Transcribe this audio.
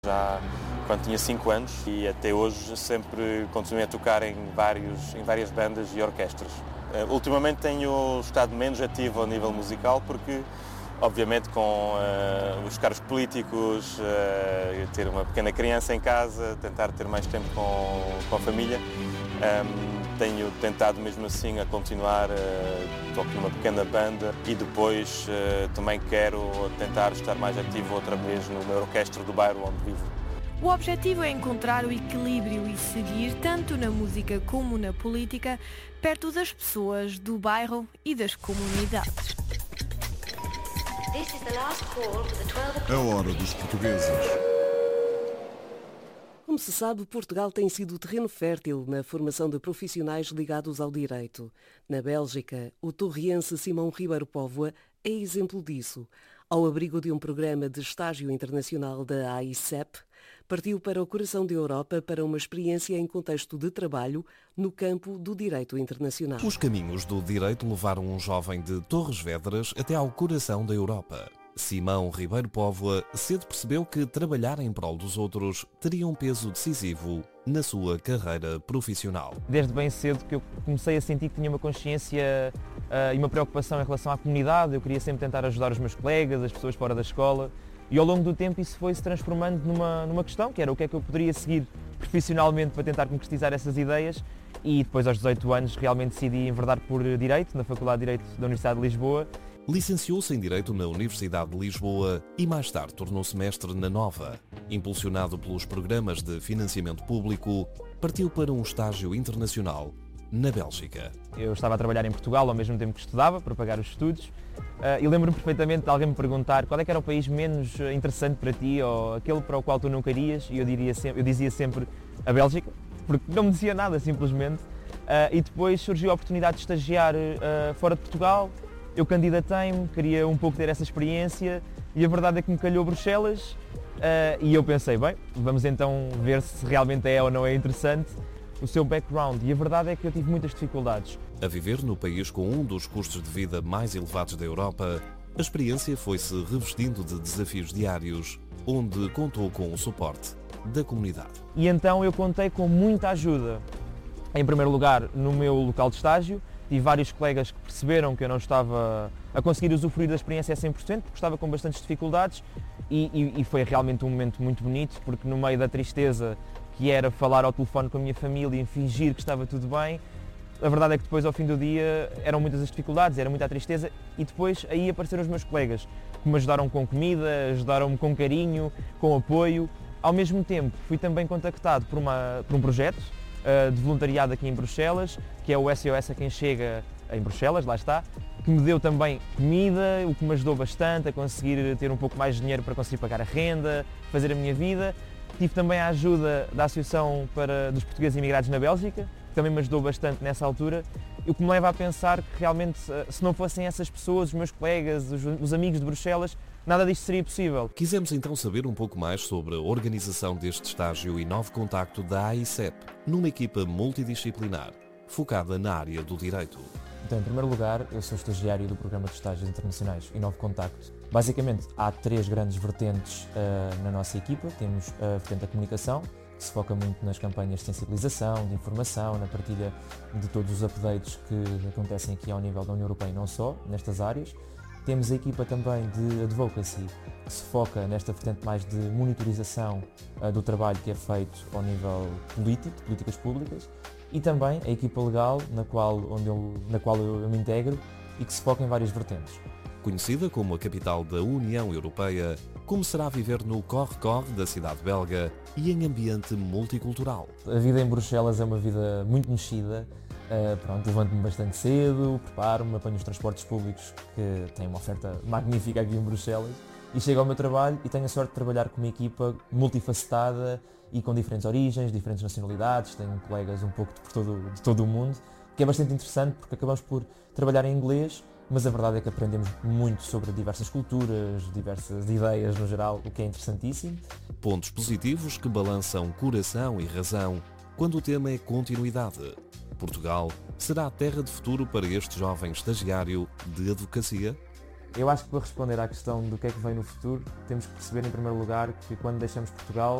Já quando tinha 5 anos e até hoje sempre continuei a tocar em várias bandas e orquestras. Ultimamente tenho estado menos ativo a nível musical porque, obviamente, com os cargos políticos, ter uma pequena criança em casa, tentar ter mais tempo com a família, tenho tentado mesmo assim a continuar, toco numa pequena banda e depois também quero tentar estar mais ativo outra vez no meu orquestra do bairro onde vivo. O objetivo é encontrar o equilíbrio e seguir, tanto na música como na política, perto das pessoas do bairro e das comunidades. A hora dos portugueses. Como se sabe, Portugal tem sido terreno fértil na formação de profissionais ligados ao direito. Na Bélgica, o torriense Simão Ribeiro Póvoa é exemplo disso. Ao abrigo de um programa de estágio internacional da AICEP, partiu para o coração da Europa para uma experiência em contexto de trabalho no campo do direito internacional. Os caminhos do direito levaram um jovem de Torres Vedras até ao coração da Europa. Simão Ribeiro Póvoa cedo percebeu que trabalhar em prol dos outros teria um peso decisivo na sua carreira profissional. Desde bem cedo que eu comecei a sentir que tinha uma consciência e uma preocupação em relação à comunidade. Eu queria sempre tentar ajudar os meus colegas, as pessoas fora da escola. E ao longo do tempo isso foi se transformando numa questão, que era o que é que eu poderia seguir profissionalmente para tentar concretizar essas ideias. E depois aos 18 anos realmente decidi enverdar por Direito, na Faculdade de Direito da Universidade de Lisboa. Licenciou-se em Direito na Universidade de Lisboa e mais tarde tornou-se mestre na Nova. Impulsionado pelos programas de financiamento público, partiu para um estágio internacional na Bélgica. Eu estava a trabalhar em Portugal ao mesmo tempo que estudava, para pagar os estudos, e lembro-me perfeitamente de alguém me perguntar qual é que era o país menos interessante para ti ou aquele para o qual tu nunca irias, e eu dizia sempre a Bélgica, porque não me dizia nada simplesmente, e depois surgiu a oportunidade de estagiar fora de Portugal. Eu candidatei-me, queria um pouco ter essa experiência e a verdade é que me calhou Bruxelas e eu pensei, bem, vamos então ver se realmente é ou não é interessante o seu background, e a verdade é que eu tive muitas dificuldades. A viver no país com um dos custos de vida mais elevados da Europa, a experiência foi-se revestindo de desafios diários, onde contou com o suporte da comunidade. E então eu contei com muita ajuda. Em primeiro lugar, no meu local de estágio, tive vários colegas que perceberam que eu não estava a conseguir usufruir da experiência a 100%, porque estava com bastantes dificuldades, e foi realmente um momento muito bonito, porque no meio da tristeza que era falar ao telefone com a minha família e fingir que estava tudo bem, a verdade é que depois ao fim do dia eram muitas as dificuldades, era muita a tristeza, e depois aí apareceram os meus colegas, que me ajudaram com comida, ajudaram-me com carinho, com apoio. Ao mesmo tempo fui também contactado por um projeto de voluntariado aqui em Bruxelas, que é o SOS a quem chega em Bruxelas, lá está, que me deu também comida, o que me ajudou bastante a conseguir ter um pouco mais de dinheiro para conseguir pagar a renda, fazer a minha vida. Tive também a ajuda da Associação dos Portugueses Imigrados na Bélgica, que também me ajudou bastante nessa altura, o que me leva a pensar que realmente, se não fossem essas pessoas, os meus colegas, os amigos de Bruxelas, nada disto seria possível. Quisemos então saber um pouco mais sobre a organização deste estágio e novo contacto da AICEP, numa equipa multidisciplinar, focada na área do direito. Então, em primeiro lugar, eu sou estagiário do Programa de Estágios Internacionais e Novo Contacto. Basicamente, há 3 grandes vertentes na nossa equipa. Temos a vertente da comunicação, que se foca muito nas campanhas de sensibilização, de informação, na partilha de todos os updates que acontecem aqui ao nível da União Europeia e não só, nestas áreas. Temos a equipa também de advocacy, que se foca nesta vertente mais de monitorização do trabalho que é feito ao nível político, de políticas públicas, e também a equipa legal, na qual eu me integro e que se foca em várias vertentes. Conhecida como a capital da União Europeia, como será viver no corre-corre da cidade belga e em ambiente multicultural? A vida em Bruxelas é uma vida muito mexida. Levanto-me bastante cedo, preparo-me, apanho os transportes públicos, que têm uma oferta magnífica aqui em Bruxelas, e chego ao meu trabalho e tenho a sorte de trabalhar com uma equipa multifacetada e com diferentes origens, diferentes nacionalidades. Tenho colegas um pouco de todo o mundo, que é bastante interessante porque acabamos por trabalhar em inglês, mas a verdade é que aprendemos muito sobre diversas culturas, diversas ideias no geral, o que é interessantíssimo. Pontos positivos que balançam coração e razão quando o tema é continuidade. Portugal será a terra de futuro para este jovem estagiário de advocacia? Eu acho que para responder à questão do que é que vem no futuro, temos que perceber em primeiro lugar que quando deixamos Portugal